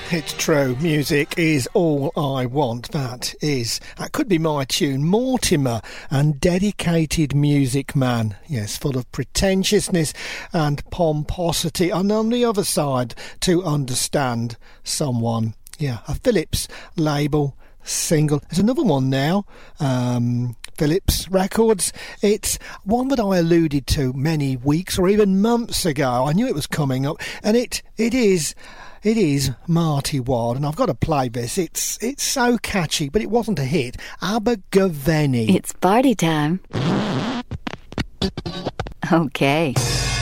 It's true, music is all I want. That could be my tune. Mortimer and Dedicated Music Man. Yes, full of pretentiousness and pomposity. And on the other side, to understand someone. Yeah, a Philips label single. There's another one now. Philips Records. It's one that I alluded to many weeks or even months ago. I knew it was coming up, and it is Marty Ward, and I've got to play this. It's so catchy, but it wasn't a hit. Abergavenny. It's party time. Okay.